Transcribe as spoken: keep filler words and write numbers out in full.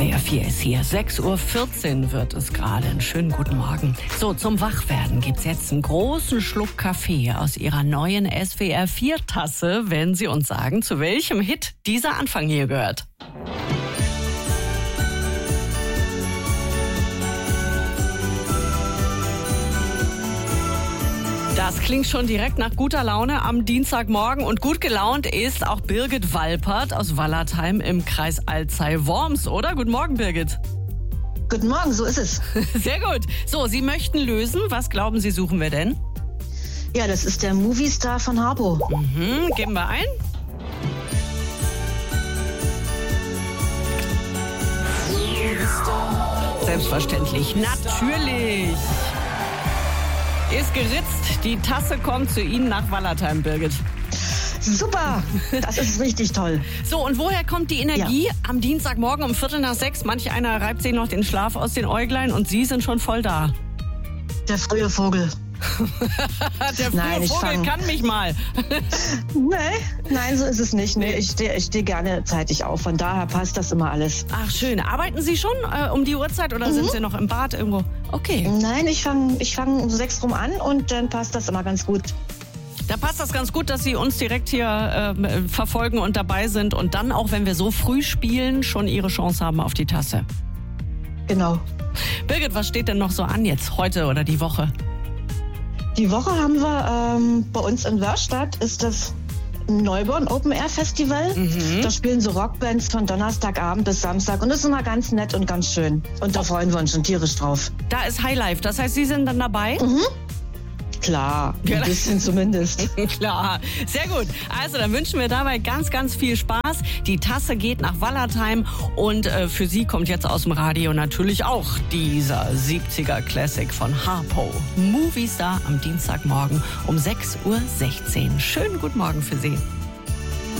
W R vier ist hier. sechs Uhr vierzehn wird es gerade. Einen schönen guten Morgen. So, zum Wachwerden gibt's jetzt einen großen Schluck Kaffee aus Ihrer neuen S W R vier Tasse, wenn Sie uns sagen, zu welchem Hit dieser Anfang hier gehört. Das klingt schon direkt nach guter Laune am Dienstagmorgen. Und gut gelaunt ist auch Birgit Walpert aus Wallertheim im Kreis Alzey-Worms, oder? Guten Morgen, Birgit. Guten Morgen, so ist es. Sehr gut. So, Sie möchten lösen. Was glauben Sie, suchen wir denn? Ja, das ist der Movistar von Harpo. Mhm, geben wir ein. Selbstverständlich, natürlich. Ist geritzt. Die Tasse kommt zu Ihnen nach Wallertheim, Birgit. Super, das ist richtig toll. So, und woher kommt die Energie Ja. am Dienstagmorgen um Viertel nach sechs? Manch einer reibt sich noch den Schlaf aus den Äuglein und Sie sind schon voll da. Der frühe Vogel. Der frühe Nein, ich Vogel fang- kann mich mal. Nee, nein, so ist es nicht. Nee, ich stehe ich steh gerne zeitig auf. Von daher passt das immer alles. Ach, schön. Arbeiten Sie schon äh, um die Uhrzeit oder Mhm. sind Sie noch im Bad irgendwo? Okay. Nein, ich fange ich fang um sechs rum an und dann passt das immer ganz gut. Da passt das ganz gut, dass Sie uns direkt hier äh, verfolgen und dabei sind und dann auch, wenn wir so früh spielen, schon Ihre Chance haben auf die Tasse. Genau. Birgit, was steht denn noch so an jetzt, heute oder die Woche? Die Woche haben wir ähm, bei uns in Wörstadt ist das Neuborn Open Air Festival. Mhm. Da spielen so Rockbands von Donnerstagabend bis Samstag und das ist immer ganz nett und ganz schön. Und da freuen wir uns schon tierisch drauf. Da ist Highlife, das heißt, Sie sind dann dabei? Mhm. Klar, Ja. ein bisschen zumindest. Klar, sehr gut. Also dann wünschen wir dabei ganz, ganz viel Spaß. Die Tasse geht nach Wallertheim und äh, für Sie kommt jetzt aus dem Radio natürlich auch dieser siebziger Classic von Harpo. Movistar am Dienstagmorgen um sechs Uhr sechzehn. Schönen guten Morgen für Sie.